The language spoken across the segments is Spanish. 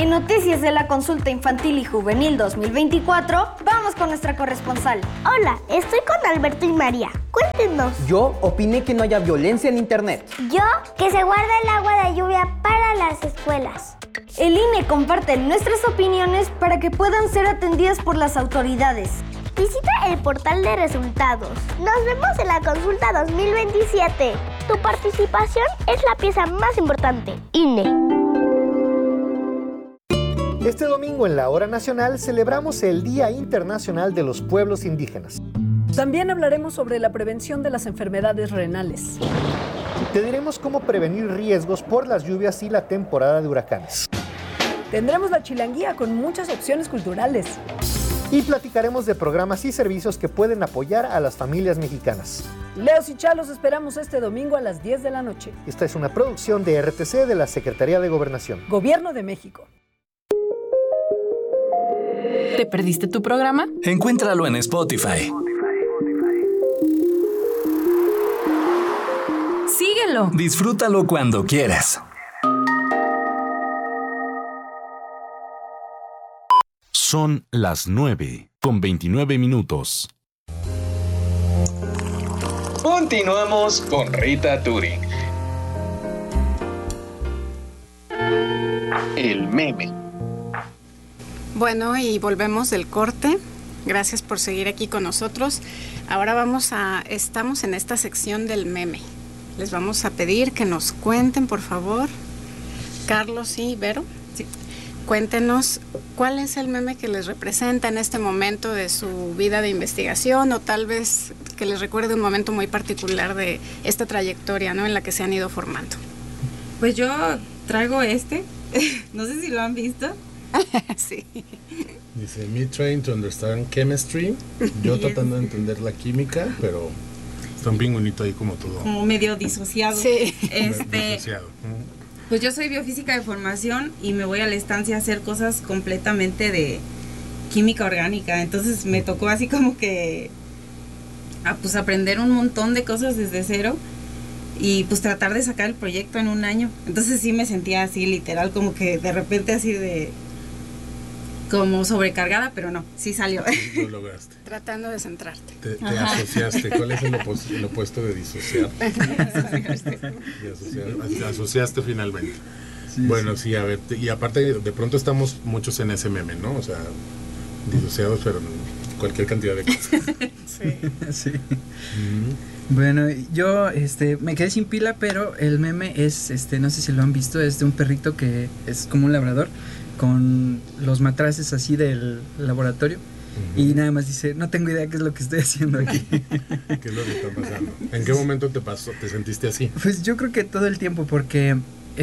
En Noticias de la Consulta Infantil y Juvenil 2024, vamos con nuestra corresponsal. Hola, estoy con Alberto y María. Cuéntenos. Yo opiné que no haya violencia en internet. Yo, que se guarde el agua de lluvia para las escuelas. El INE comparte nuestras opiniones para que puedan ser atendidas por las autoridades. Visita el portal de resultados. Nos vemos en la consulta 2027. Tu participación es la pieza más importante. INE. Este domingo en la Hora Nacional celebramos el Día Internacional de los Pueblos Indígenas. También hablaremos sobre la prevención de las enfermedades renales. Te diremos cómo prevenir riesgos por las lluvias y la temporada de huracanes. Tendremos la chilanguía con muchas opciones culturales. Y platicaremos de programas y servicios que pueden apoyar a las familias mexicanas. Leos y Chalos esperamos este domingo a las 10 de la noche. Esta es una producción de RTC de la Secretaría de Gobernación. Gobierno de México. ¿Te perdiste tu programa? Encuéntralo en Spotify. Síguelo. Disfrútalo cuando quieras. Son las 9:29. Continuamos con Rita Turing. El meme. Bueno, y volvemos del corte. Gracias por seguir aquí con nosotros. Ahora estamos en esta sección del meme. Les vamos a pedir que nos cuenten, por favor, Carlos y Vero, sí, cuéntenos cuál es el meme que les representa en este momento de su vida de investigación, o tal vez que les recuerde un momento muy particular de esta trayectoria, ¿no?, en la que se han ido formando. Pues yo traigo no sé si lo han visto. Sí. Dice, me trying to understand chemistry. Yo tratando de entender la química, pero está un pingüinito ahí como todo. Como medio disociado. Sí. Disociado. Pues yo soy biofísica de formación y me voy a la estancia a hacer cosas completamente de química orgánica. Entonces me tocó así como que pues aprender un montón de cosas desde cero y pues tratar de sacar el proyecto en un año. Entonces sí me sentía así literal como que de repente así de como sobrecargada, pero no, sí salió. Lo lograste. Tratando de centrarte. Te asociaste. ¿Cuál es el opuesto de disociar? Asociaste finalmente. Sí, bueno, sí, a ver, y aparte de pronto estamos muchos en ese meme, ¿no? O sea, disociados, pero cualquier cantidad de cosas. Sí. Sí. Bueno, yo me quedé sin pila, pero el meme es, no sé si lo han visto, es de un perrito que es como un labrador con los matraces así del laboratorio. Y nada más dice, no tengo idea qué es lo que estoy haciendo aquí. ¿Qué es lo que está pasando? ¿En qué momento te sentiste así? Pues yo creo que todo el tiempo, porque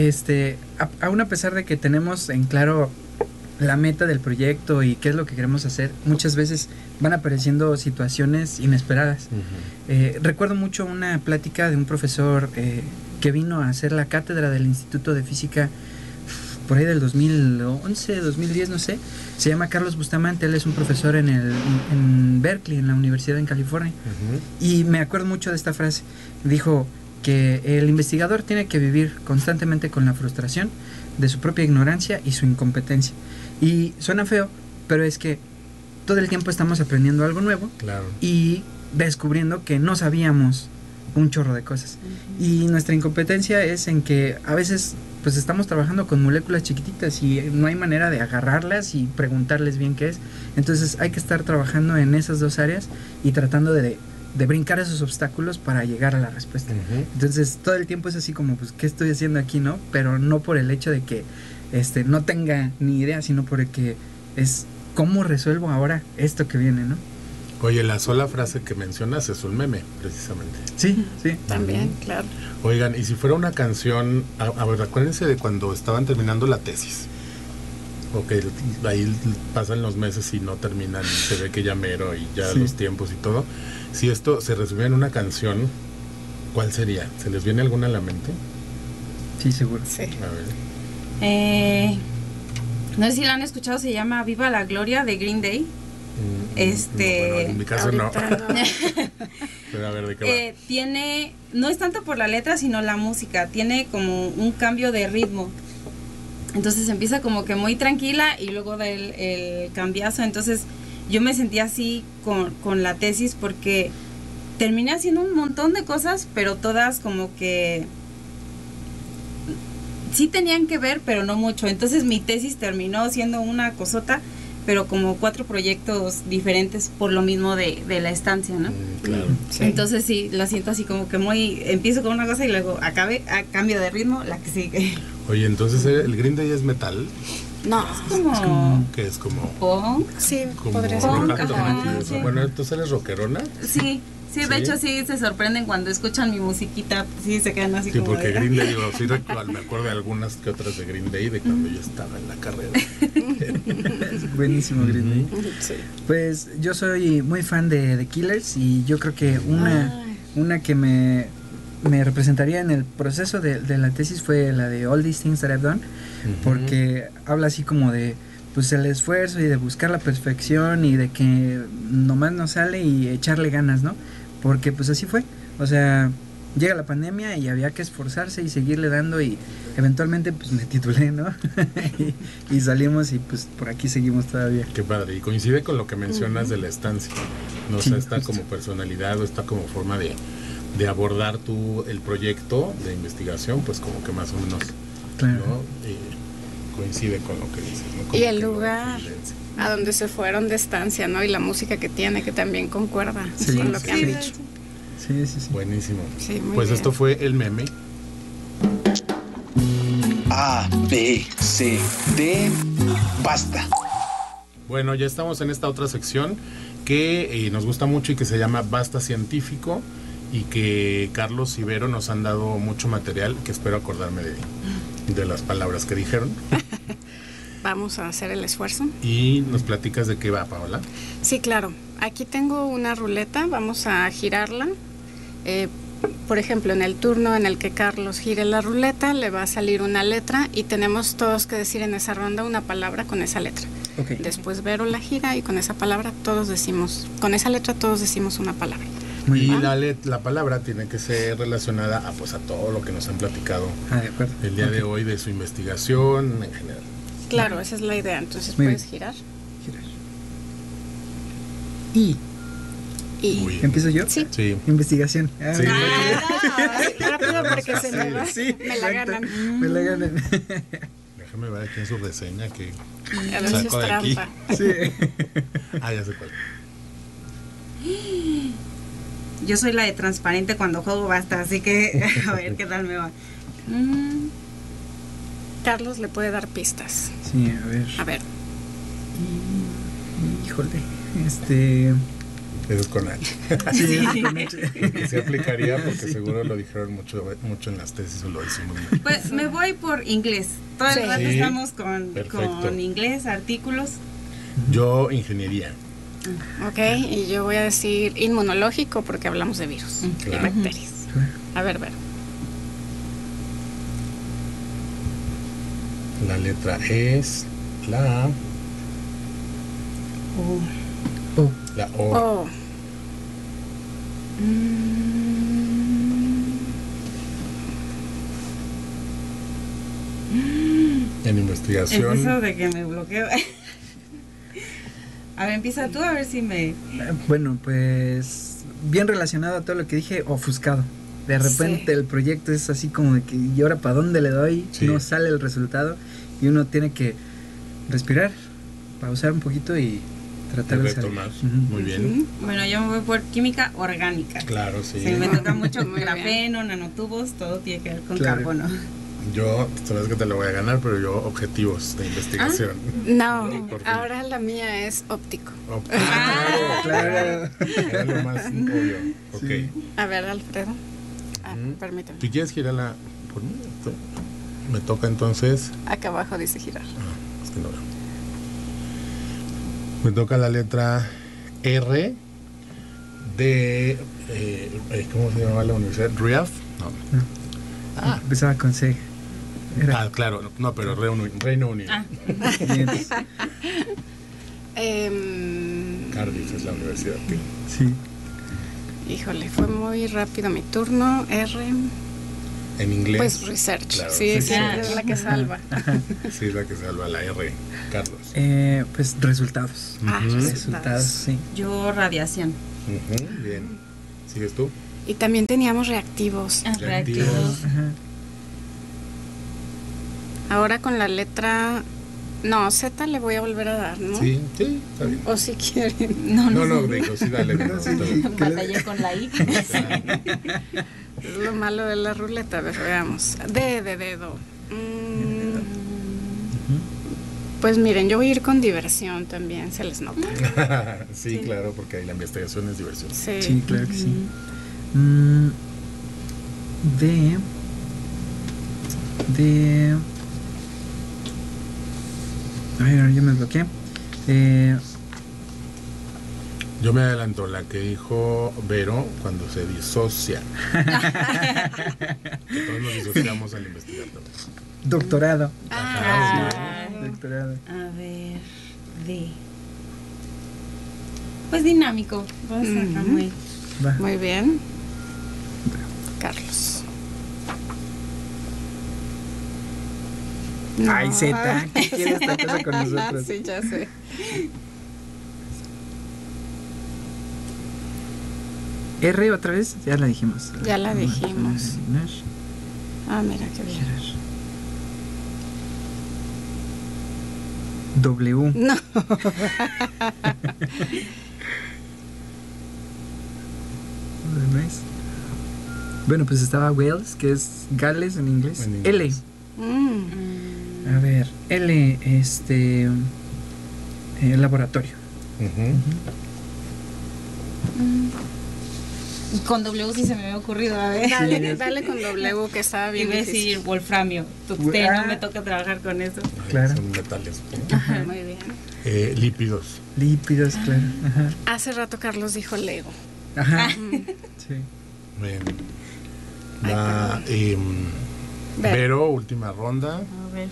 aún a pesar de que tenemos en claro la meta del proyecto y qué es lo que queremos hacer, muchas veces van apareciendo situaciones inesperadas. Recuerdo mucho una plática de un profesor que vino a hacer la cátedra del Instituto de Física por ahí del 2011, 2010, no sé. Se llama Carlos Bustamante, él es un profesor en Berkeley, en la Universidad en California. Y me acuerdo mucho de esta frase. Dijo que el investigador tiene que vivir constantemente con la frustración de su propia ignorancia y su incompetencia. Y suena feo, pero es que todo el tiempo estamos aprendiendo algo nuevo. Claro. Y descubriendo que no sabíamos un chorro de cosas. Y nuestra incompetencia es en que a veces pues estamos trabajando con moléculas chiquititas y no hay manera de agarrarlas y preguntarles bien qué es. Entonces hay que estar trabajando en esas dos áreas y tratando de brincar esos obstáculos para llegar a la respuesta. Entonces todo el tiempo es así como, pues, ¿qué estoy haciendo aquí, no? Pero no por el hecho de que no tenga ni idea, sino porque es cómo resuelvo ahora esto que viene, ¿no? Oye, la sola frase que mencionas es un meme, precisamente. Sí, sí. También, claro. Oigan, y si fuera una canción, a ver, acuérdense de cuando estaban terminando la tesis. Ok, ahí pasan los meses y no terminan, y se ve que ya mero y ya los tiempos y todo. Si esto se resumiera en una canción, ¿cuál sería? ¿Se les viene alguna a la mente? Sí, seguro. Sí. A ver. No sé si la han escuchado, se llama Viva la Gloria de Green Day. Bueno, en mi caso no. Pero a ver, ¿de qué va? No es tanto por la letra, sino la música. Tiene como un cambio de ritmo. Entonces empieza como que muy tranquila y luego da el cambiazo. Entonces yo me sentía así con la tesis porque terminé haciendo un montón de cosas, pero todas como que sí tenían que ver, pero no mucho. Entonces mi tesis terminó siendo una cosota, pero como 4 proyectos diferentes por lo mismo de la estancia, ¿no? Claro. Sí. Entonces sí, la siento así como que muy... Empiezo con una cosa y luego cambio de ritmo, la que sigue. Oye, entonces el Green Day es metal. No, es como... ¿Qué es como? Punk. Sí, Como podría ser. rock Ajá, alternativo. sí. Bueno, ¿tú eres rockerona? Sí, sí, de hecho sí se sorprenden cuando escuchan mi musiquita, sí se quedan así Sí, como porque de... Green Day, sí, me acuerdo de algunas que otras de Green Day de cuando yo estaba en la carrera. Buenísimo Green Day. Sí. Pues yo soy muy fan de The Killers y yo creo que una que me representaría en el proceso de la tesis fue la de All These Things That I've Done, porque habla así como de pues el esfuerzo y de buscar la perfección y de que nomás no sale y echarle ganas, ¿no? Porque pues así fue, o sea, llega la pandemia y había que esforzarse y seguirle dando y eventualmente pues me titulé, ¿no? y salimos y pues por aquí seguimos todavía. Qué padre, y coincide con lo que mencionas de la estancia, ¿no? Sí, o sea, esta justo. como personalidad o esta como forma de abordar el proyecto de investigación, pues como que más o menos, claro, ¿no? Coincide con lo que dices, ¿no? Como Y el que no lugar tendencia. a donde se fueron de estancia, ¿no? Y la música que tiene, que también concuerda Sí, con lo que han dicho. Sí, sí, sí. Buenísimo. Sí, muy Pues bien. esto fue el meme. A, B, C, D, basta. Bueno, ya estamos en esta otra sección que nos gusta mucho y que se llama Basta Científico, y que Carlos y Vero nos han dado mucho material que espero acordarme de las palabras que dijeron. Vamos a hacer el esfuerzo. Y nos platicas de qué va, Paola. Sí, claro. Aquí tengo una ruleta, vamos a girarla. Por ejemplo, en el turno en el que Carlos gire la ruleta, le va a salir una letra y tenemos todos que decir en esa ronda una palabra con esa letra. Okay. Después Vero la gira y con esa palabra con esa letra todos decimos una palabra. Muy Y bien. la palabra tiene que ser relacionada a todo lo que nos han platicado De acuerdo. el día de hoy, de su investigación en general. Claro, esa es la idea. Entonces Muy puedes bien. girar. Girar. Y Uy. ¿empiezo yo? Sí. Sí. Investigación. Sí. Rápido porque se me va. Sí, Me la exacto. ganan. Me la ganan. Déjame ver aquí en su reseña que A ver si es saco de aquí. trampa. Sí. Ya sé cuál. Yo soy la de transparente cuando juego basta, así que a ver qué tal me va. Carlos le puede dar pistas. Sí, a ver. A ver. Híjole. Eso es con H. Sí, Se aplicaría porque seguro lo dijeron mucho en las tesis o lo decimos mucho. Pues me voy por inglés. Todo el rato Sí. estamos Perfecto. con inglés, artículos. Yo, ingeniería. Ok, y yo voy a decir inmunológico porque hablamos de virus y Claro. bacterias. A ver, Vero. La letra es la O. La O. Oh. En investigación. Es eso de que me bloqueo. A ver, empieza tú a ver si me... Bueno, pues bien relacionado a todo lo que dije, ofuscado. De repente Sí. el proyecto es así como de que, ¿y ahora para dónde le doy? Sí. No sale el resultado y uno tiene que respirar, pausar un poquito y tratar de salir. retomar. Ujú. Muy bien. Bueno, yo me voy por química orgánica. Claro, sí. Sí, me toca mucho Muy bien. grafeno, nanotubos, todo tiene que ver con Claro. carbono. Yo, sabes que te lo voy a ganar, pero yo objetivos de investigación. No, Por fin. ahora la mía es óptico. Claro. Era lo más obvio. Ok. Sí. A ver, Alfredo. Ujú. Permíteme. ¿Tú quieres girarla por mí? Me toca entonces. Acá abajo dice girar. Es que no veo. Me toca la letra R de. ¿Cómo se llamaba la universidad? ¿Riaf? No. Empezaba con C. Era. Claro, no, pero Reino Unido. Bien. Cardiff es la universidad. Sí. Híjole, fue muy rápido mi turno. R. En inglés. Pues research, Claro, sí, sí, sí, sí. es la que salva. Sí, es la que salva la R, Carlos. Pues resultados. Resultados, sí. Yo radiación. Bien. ¿Sigues tú? Y también teníamos reactivos. Reactivos. Ajá. Ahora con la letra... No, Z le voy a volver a dar, ¿no? Sí, está bien. O si quieren. No, digo, sí, dale. No, está bien. Batallé con la I. Es lo malo de la ruleta, a ver, veamos. D de dedo. Pues miren, yo voy a ir con diversión también, se les nota. Sí, claro, porque ahí la investigación es diversión. Sí, claro que sí. Ay, no, yo me bloqueé. Yo me adelanto, la que dijo Vero cuando se disocia. Que todos nos disociamos al investigar también. Doctorado. Doctorado. A ver, D. Pues dinámico. Vamos a sacar muy bien. Carlos. No. Ay, Z, ¿qué quiere esta cosa con nosotros? Sí, ya sé. R otra vez, ya la dijimos. Ya la dijimos. Ah, mira qué bien. W. No. Bueno, pues estaba Wales, que es Gales en inglés. L. A ver, L, laboratorio. Con W sí se me había ocurrido, a ver. Dale con W, que estaba bien. Iba a decir wolframio. No me toca trabajar con eso. Claro. Son metales. Ajá, muy bien. Lípidos. Lípidos, claro. Ajá. Hace rato Carlos dijo Lego. Ajá. Sí. Bien. Va, Vero, última ronda. A ver.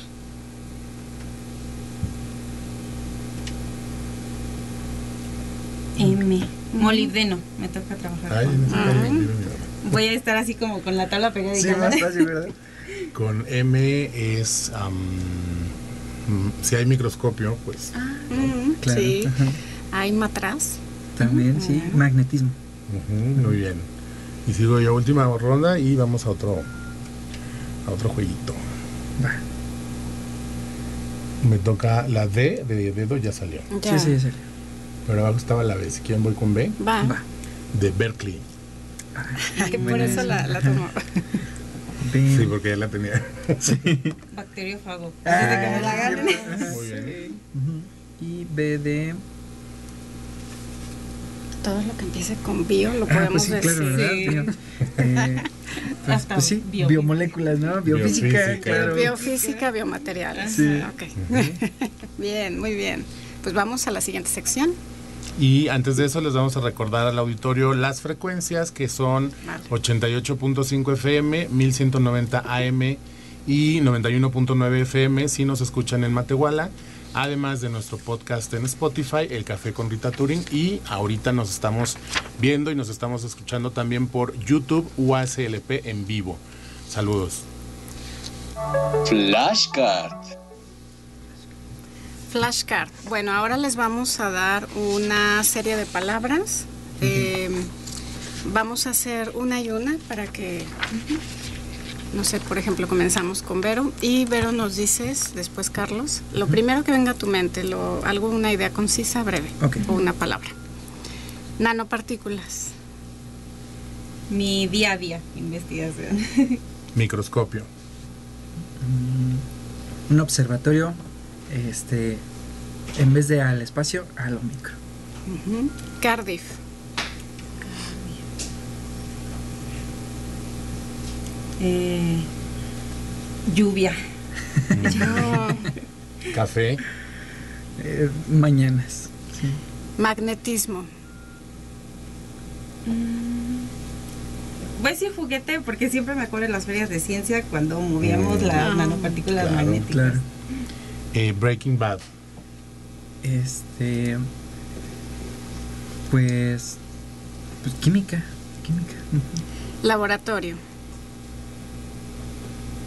M. Molibdeno. Me toca trabajar. Ay, Voy a estar así como con la tabla periódica. Sí, más fácil, ¿verdad? Con M es... si hay microscopio, pues... Claro. Sí. Ajá. Hay matraz. También, sí. Magnetismo. Muy bien. Y sigo yo, última ronda, y vamos a otro jueguito. Va. Me toca la D de dedo, ya salió. Ya. Sí, ya salió. Pero abajo estaba la B. Si quieren voy con B. Va. De Berkeley. Que por eso la tomó. B. Sí, porque ya la tenía. Sí. Bacteriófago. Muy bien. Y B de... Todo lo que empiece con bio lo podemos pues sí, decir. claro, ¿verdad? Hasta pues sí, bio. biomoléculas, ¿no? Biofísica, Biofísica. claro. Biofísica, biomateriales. Sí. Ok. Bien, muy bien. Pues vamos a la siguiente sección. Y antes de eso les vamos a recordar al auditorio las frecuencias, que son 88.5 FM, 1190 AM y 91.9 FM si nos escuchan en Matehuala, además de nuestro podcast en Spotify, El Café con Rita Turing, y ahorita nos estamos viendo y nos estamos escuchando también por YouTube UASLP en vivo. Saludos. Flashcard. Flashcard. Bueno, ahora les vamos a dar una serie de palabras. Vamos a hacer una y una para que, no sé, por ejemplo, comenzamos con Vero. Y Vero nos dices, después Carlos, lo primero que venga a tu mente, una idea concisa, breve, o una palabra. Nanopartículas. Mi día a día, investigación. Microscopio. Un observatorio, en vez de al espacio, a lo micro. Cardiff. Lluvia. Café. Mañanas. Sí. Magnetismo. Voy a decir juguete porque siempre me acuerdo en las ferias de ciencia cuando movíamos las nanopartículas magnéticas. Claro. Breaking Bad. Pues química. Laboratorio.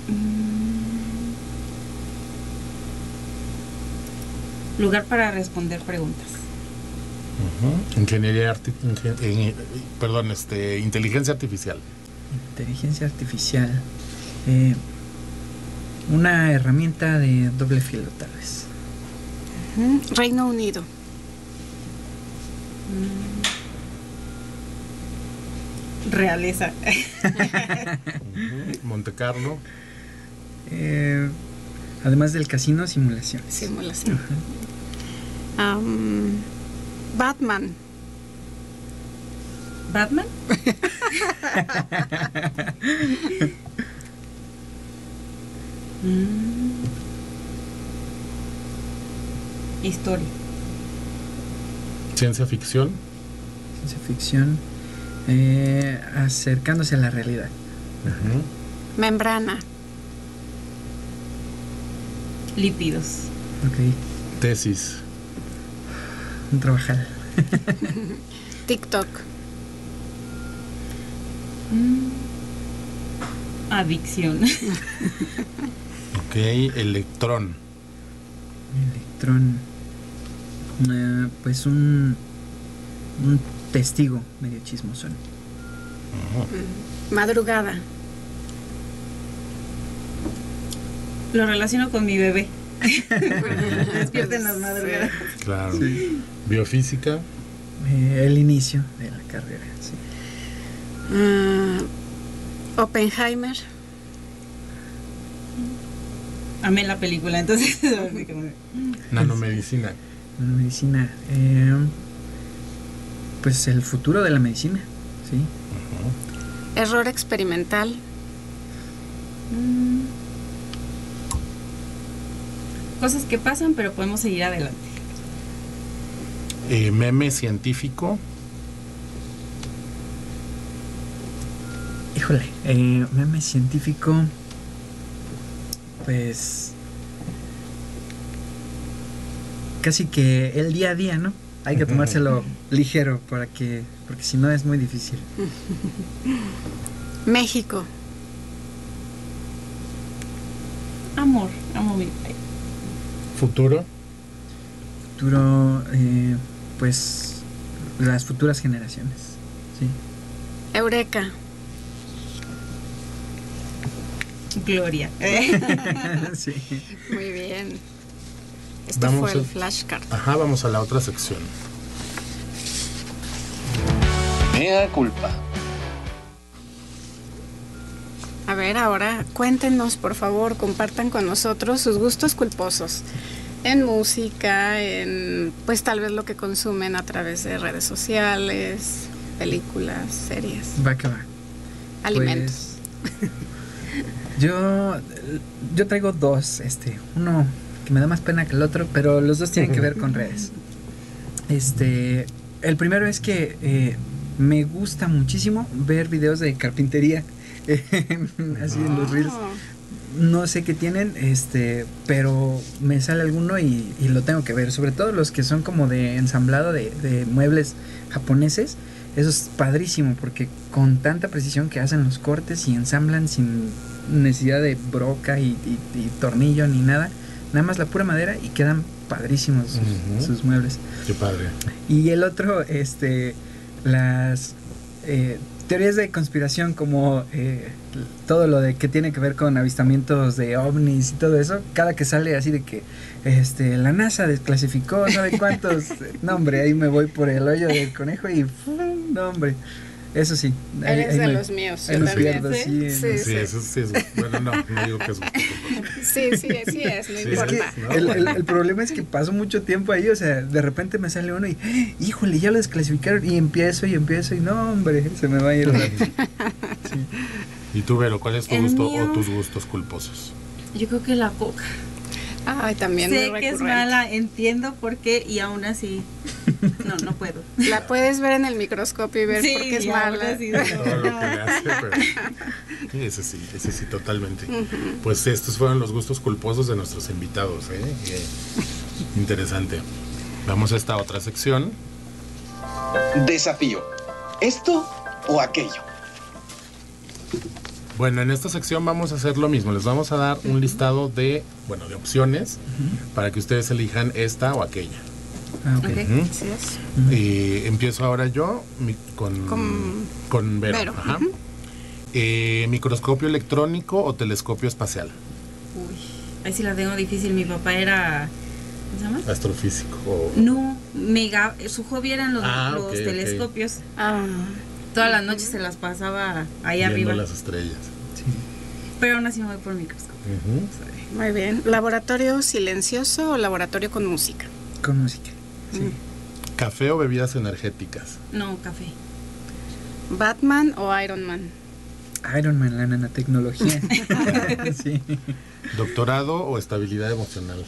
Lugar para responder preguntas. Inteligencia artificial. Inteligencia artificial. Una herramienta de doble filo, tal vez. Reino Unido. Realeza. Monte Carlo. Además del casino, simulaciones. Simulación. Batman. ¿Batman? Historia. Ciencia ficción. Ciencia ficción. Acercándose a la realidad. Membrana. Lípidos. Ok. Tesis. Un trabajal. TikTok. Adicción. Ok, electrón. Electrón. Pues un testigo medio chismosón. Madrugada. Lo relaciono con mi bebé. Despierta en las madrugadas. Claro. Sí. Biofísica. El inicio de la carrera, sí. Oppenheimer. Amé la película, entonces. Nanomedicina. Nanomedicina. Pues el futuro de la medicina, sí. Error experimental. Cosas que pasan, pero podemos seguir adelante. Meme científico. Híjole, meme científico. Pues casi que el día a día, ¿no? Hay que tomárselo ligero porque si no es muy difícil. México. Amor, amo mi país. Futuro. Futuro, pues las futuras generaciones, sí. Eureka. Gloria. Sí. Muy bien. Esto fue el flashcard. Ajá, vamos a la otra sección. Mea culpa. A ver, ahora cuéntenos, por favor, compartan con nosotros sus gustos culposos en música, en pues tal vez lo que consumen a través de redes sociales, películas, series. Va que va. Alimentos. Pues, yo traigo dos, uno que me da más pena que el otro, pero los dos tienen que ver con redes. El primero es que me gusta muchísimo ver videos de carpintería. Así en los reels. No sé qué tienen, pero me sale alguno y lo tengo que ver. Sobre todo los que son como de ensamblado de muebles japoneses. Eso es padrísimo porque con tanta precisión que hacen los cortes y ensamblan sin necesidad de broca y tornillo ni nada. Nada más la pura madera y quedan padrísimos sus muebles. Qué padre. Y el otro, las teorías de conspiración como todo lo de que tiene que ver con avistamientos de ovnis y todo eso, cada que sale así de que la NASA desclasificó ¿sabe cuántos? No hombre, ahí me voy por el hoyo del conejo y no hombre, eso sí. Eres de los míos. Ahí me pierdo, sí, eso sí es, bueno, no digo que es sí es, no importa. El problema es que paso mucho tiempo ahí, o sea, de repente me sale uno y híjole, ya lo desclasificaron y empiezo y no hombre, se me va a ir. Sí. ¿Y tú, Vero, cuál es tu gusto o tus gustos culposos? Yo creo que la coca. Ay, también sé que es mala, entiendo por qué y aún así no puedo. La puedes ver en el microscopio y ver por qué es mala. Sí, todo lo que le hace, pero ese sí, totalmente. Pues estos fueron los gustos culposos de nuestros invitados, Interesante. Vamos a esta otra sección. Desafío. ¿Esto o aquello? Bueno, en esta sección vamos a hacer lo mismo. Les vamos a dar un listado de opciones para que ustedes elijan esta o aquella. Así es. Empiezo ahora yo con Vero. Ajá. ¿Microscopio electrónico o telescopio espacial? Uy, ahí sí la tengo difícil. Mi papá era... ¿cómo se llama? Astrofísico. No, su hobby eran los telescopios. Todas las noches se las pasaba ahí viendo arriba. Las estrellas. Sí. Pero aún así me voy por microscopio. Muy bien. ¿Laboratorio silencioso o laboratorio con música? Con música, sí. ¿Café o bebidas energéticas? No, café. ¿Batman o Iron Man? Iron Man, la nanotecnología. Sí. ¿Doctorado o estabilidad emocional?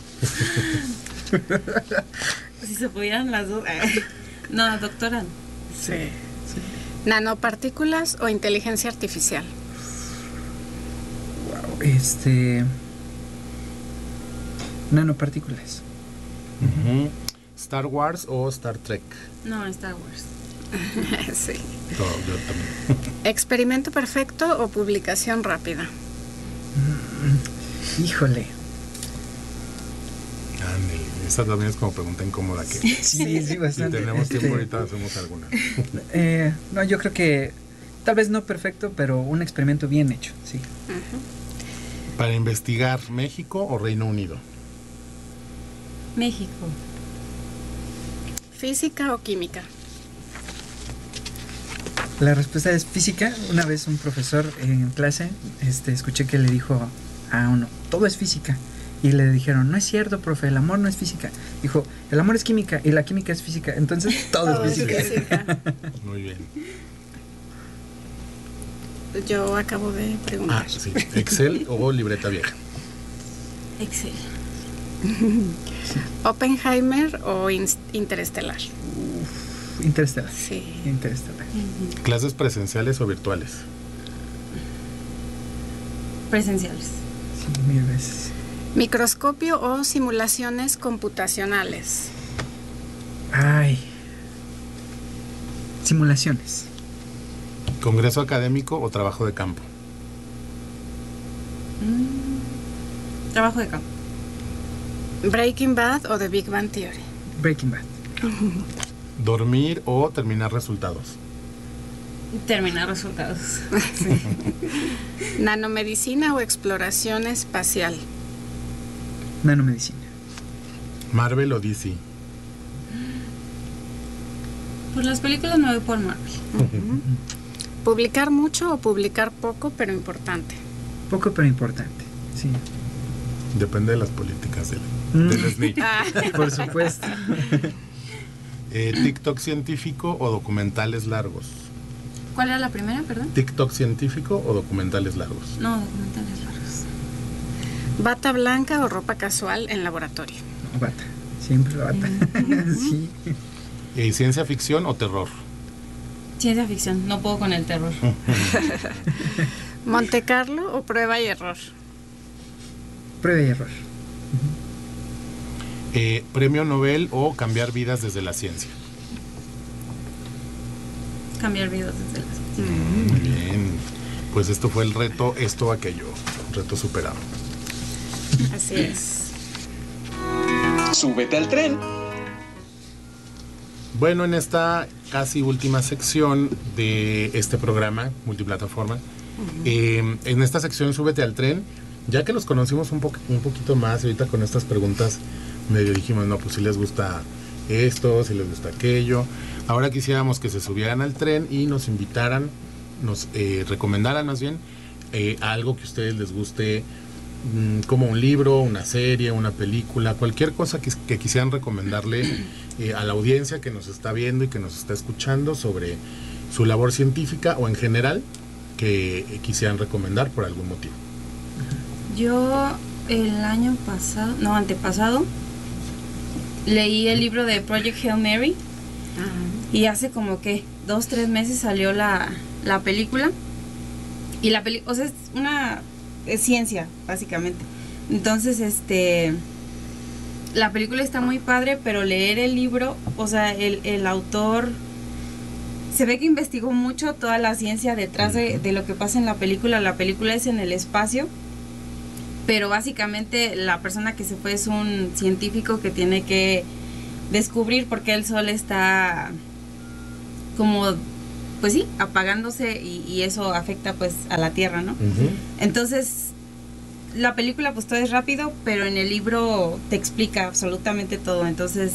Si se pudieran las dos. No, doctorado. Sí. ¿Nanopartículas o inteligencia artificial? Wow, nanopartículas. ¿Star Wars o Star Trek? No, Star Wars. Sí. No, yo también. ¿Experimento perfecto o publicación rápida? Híjole. Esa también es como pregunta incómoda que... Sí, bastante. Si tenemos tiempo ahorita hacemos alguna. No, yo creo que tal vez no perfecto, pero un experimento bien hecho, sí. Para investigar, ¿México o Reino Unido? México. ¿Física o química? La respuesta es física. Una vez un profesor en clase, escuché que le dijo a uno, todo es física. Y le dijeron, no es cierto, profe, el amor no es física. Dijo, el amor es química y la química es física. Entonces, todo es física. Muy bien. Yo acabo de preguntar. Sí. ¿Excel o libreta vieja? Excel. ¿Oppenheimer o Interestelar? Interestelar. Sí. Interestelar. ¿Clases presenciales o virtuales? Presenciales. Sí, 1000 veces. ¿Microscopio o simulaciones computacionales? Simulaciones. ¿Congreso académico o trabajo de campo? Trabajo de campo. ¿Breaking Bad o The Big Bang Theory? Breaking Bad. ¿Dormir o terminar resultados? Terminar resultados. ¿Nanomedicina o exploración espacial? Nanomedicina. ¿Marvel o DC? Por las películas me voy por Marvel. ¿Publicar mucho o publicar poco pero importante? Poco pero importante, sí. Depende de las políticas del SNI. Por supuesto. ¿TikTok científico o documentales largos? ¿Cuál era la primera, perdón? ¿TikTok científico o documentales largos? No, documentales largos. ¿Bata blanca o ropa casual en laboratorio? Bata, siempre bata. Sí. ¿Ciencia ficción o terror? Ciencia ficción, no puedo con el terror. ¿Monte Carlo o prueba y error? Prueba y error. ¿Premio Nobel o cambiar vidas desde la ciencia? Cambiar vidas desde la ciencia. Muy bien. Pues esto fue el reto, esto o aquello. Reto superado. Así es. Súbete al tren. Bueno, en esta casi última sección de este programa multiplataforma, en esta sección Súbete al tren, ya que los conocimos un poquito más, ahorita con estas preguntas medio dijimos, no, pues si les gusta esto, si les gusta aquello. Ahora quisiéramos que se subieran al tren y nos invitaran, nos recomendaran más bien algo que a ustedes les guste, como un libro, una serie, una película, cualquier cosa que quisieran recomendarle a la audiencia que nos está viendo y que nos está escuchando sobre su labor científica o en general que quisieran recomendar por algún motivo. Yo el año pasado, no, antepasado, leí el libro de Project Hail Mary y hace como que 2-3 meses salió la película y la película, o sea, es ciencia básicamente. Entonces la película está muy padre, pero leer el libro, o sea, el autor se ve que investigó mucho toda la ciencia detrás de lo que pasa en la película. La película es en el espacio, pero básicamente la persona que se fue es un científico que tiene que descubrir por qué el sol está como, pues sí, apagándose y eso afecta pues a la Tierra, ¿no? Entonces, la película pues todo es rápido, pero en el libro te explica absolutamente todo. Entonces,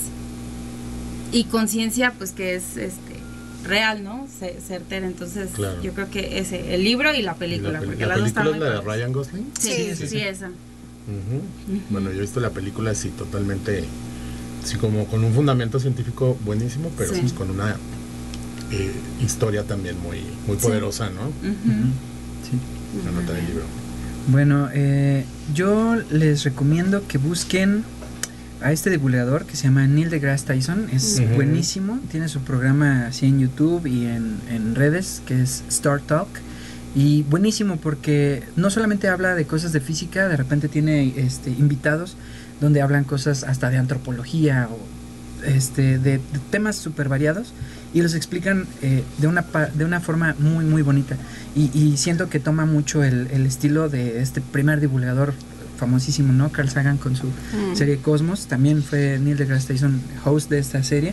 y con ciencia pues que es real, ¿no? Certera. Entonces, claro, yo creo que ese, el libro y la película. ¿La película es la de Ryan Gosling? Sí, esa. Bueno, yo he visto la película así totalmente, sí, como con un fundamento científico buenísimo, pero pues con una historia también muy poderosa, ¿no? Sí. Anotar el libro. Bueno, yo les recomiendo que busquen a este divulgador que se llama Neil deGrasse Tyson. Es buenísimo, tiene su programa así en YouTube y en redes, que es Star Talk, y buenísimo porque no solamente habla de cosas de física, de repente tiene invitados donde hablan cosas hasta de antropología o de temas súper variados, y los explican de una forma muy muy bonita, y siento que toma mucho el estilo de este primer divulgador famosísimo, ¿no? Carl Sagan con su serie Cosmos. También fue Neil deGrasse Tyson host de esta serie,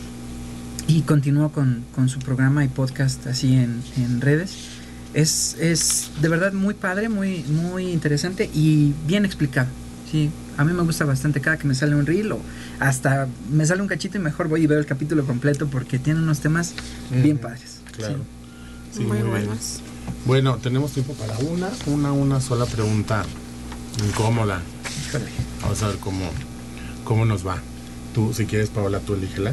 y continuó con su programa y podcast así en redes. Es de verdad muy padre, muy muy interesante y bien explicado. Sí, a mí me gusta bastante. Cada que me sale un reel o hasta me sale un cachito y mejor voy y veo el capítulo completo porque tiene unos temas bien padres. Claro. Sí. Sí, muy buenos. Bueno, tenemos tiempo para una sola pregunta incómoda. Híjole. Vamos a ver cómo nos va. Tú, si quieres, Paola, tú elígela.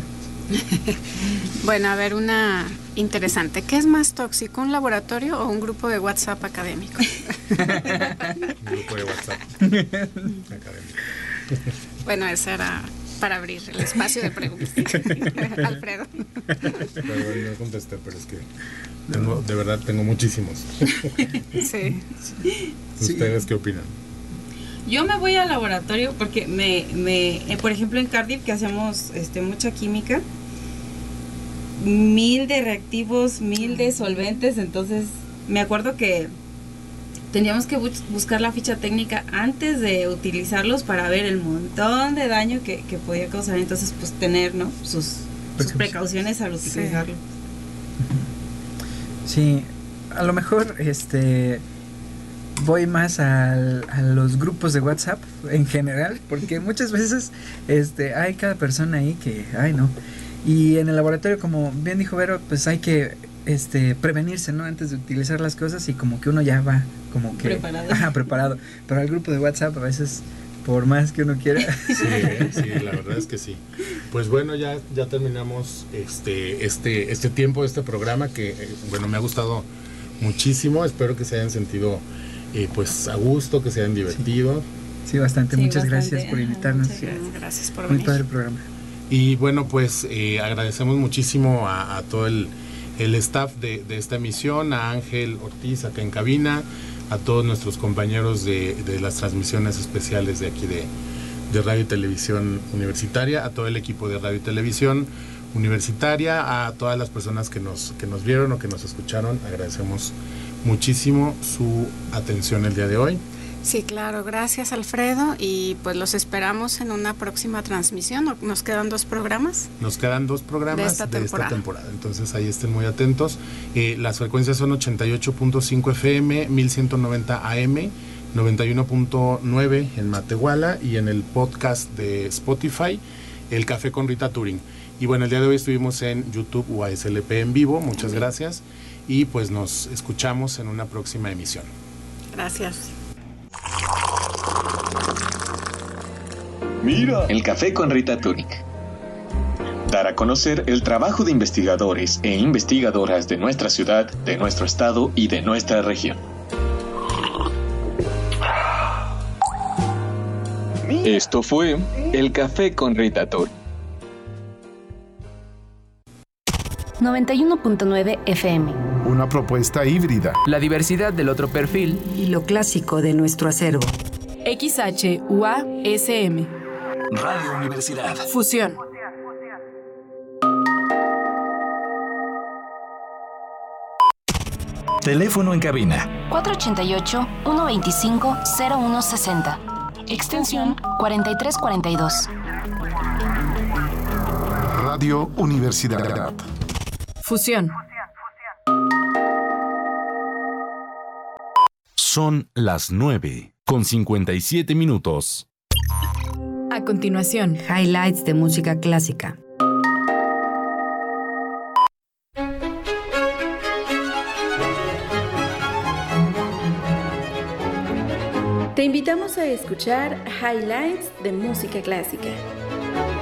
Bueno, a ver, una interesante. ¿Qué es más tóxico, un laboratorio o un grupo de WhatsApp académico? Un grupo de WhatsApp académico. Bueno, esa era para abrir el espacio de preguntas. Alfredo. Perdón, no contesté, pero es que de verdad tengo muchísimos. Sí. ¿Ustedes qué opinan? Yo me voy al laboratorio porque por ejemplo en Cardiff, que hacemos mucha química, 1000 de reactivos, 1000 de solventes. Entonces me acuerdo que teníamos que buscar la ficha técnica antes de utilizarlos para ver el montón de daño que podía causar. Entonces pues tener, ¿no?, sus precauciones al utilizarlo. Sí, a lo mejor voy más a los grupos de WhatsApp en general, porque muchas veces hay cada persona ahí que, ay no, y en el laboratorio, como bien dijo Vero, pues hay que prevenirse, ¿no?, antes de utilizar las cosas, y como que uno ya va como que preparado, pero el grupo de WhatsApp a veces, por más que uno quiera. Sí, la verdad es que sí. Pues bueno, ya terminamos este tiempo de este programa que bueno, me ha gustado muchísimo. Espero que se hayan sentido pues a gusto, que se hayan divertido. Sí, bastante. Muchas gracias por invitarnos. Gracias por venir. Muy padre el programa. Y bueno, pues agradecemos muchísimo a todo el staff de esta emisión, a Ángel Ortiz acá en cabina, a todos nuestros compañeros de las transmisiones especiales de aquí de Radio y Televisión Universitaria, a todo el equipo de Radio y Televisión Universitaria, a todas las personas que nos vieron o que nos escucharon. Agradecemos muchísimo su atención el día de hoy. Sí, claro, gracias Alfredo, y pues los esperamos en una próxima transmisión. Nos quedan 2 programas. Nos quedan 2 programas de esta temporada, entonces ahí estén muy atentos. Las frecuencias son 88.5 FM, 1190 AM, 91.9 en Matehuala, y en el podcast de Spotify, El Café con Rita Turing. Y bueno, el día de hoy estuvimos en YouTube UASLP en vivo. Muchas gracias, y pues nos escuchamos en una próxima emisión. Gracias. Mira, El Café con Rita Turing. Dar a conocer el trabajo de investigadores e investigadoras de nuestra ciudad, de nuestro estado y de nuestra región. Esto fue El Café con Rita Turing. 91.9 FM. Una propuesta híbrida. La diversidad del otro perfil y lo clásico de nuestro acervo. XHUASM. Radio Universidad. Fusión. Teléfono en cabina. 488-125-0160. Extensión 4342. Radio Universidad. Fusión. Son las 9:57. A continuación, highlights de música clásica. Te invitamos a escuchar highlights de música clásica.